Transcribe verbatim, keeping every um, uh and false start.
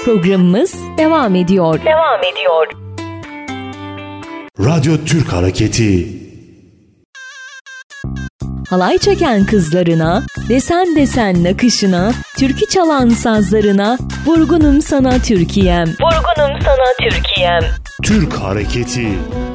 Programımız devam ediyor. Devam ediyor. Radyo Türk Hareketi. Halay çeken kızlarına, desen desen nakışına, türkü çalan sazlarına, vurgunum sana Türkiye'm. Vurgunum sana Türkiye'm. Türk Hareketi.